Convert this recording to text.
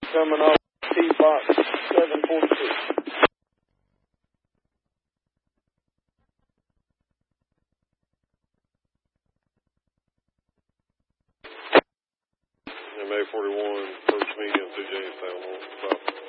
coming off T-Box 742. MA 41, first medium through Jamestown.